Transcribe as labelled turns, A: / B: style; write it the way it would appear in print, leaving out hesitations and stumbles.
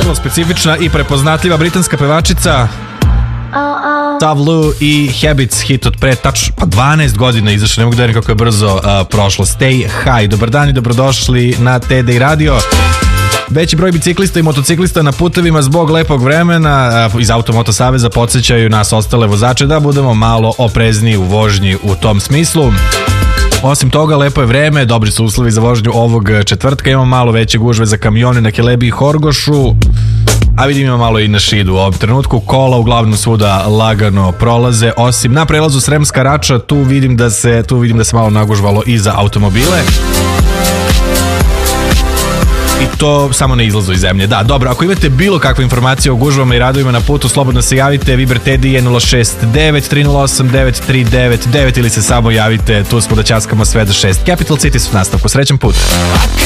A: vrlo specifična i prepoznatljiva britanska pevačica Tav Lu i Habits, hit od pre 12 godina izašao, ne mogu da verujem kako je brzo prošlo. Stay High. Dobar dan i dobrodošli na TDI Radio. Veći broj biciklista i motociklista na putevima zbog lepog vremena iz Automoto Saveza podsjećaju nas ostale vozače da budemo malo oprezniji u vožnji u tom smislu. Osim toga, lepo je vreme, dobri su uslovi za vožnju ovog četvrtka, imamo malo veće gužve za kamione na Kelebi i Horgošu, a vidim ima malo i na Šidu u ovom trenutku. Kola uglavnom svuda lagano prolaze, osim na prelazu Sremska Rača, tu vidim da se malo nagužvalo i za automobile. I to samo na izlazu iz zemlje. Da, dobro, ako imate bilo kakve informacije o gužvama i radovima na putu, slobodno se javite. Viber TDI je 069-308-939 ili se samo javite, tu smo da ćaskamo sve do 6. Capital City su nastavku, srećan put.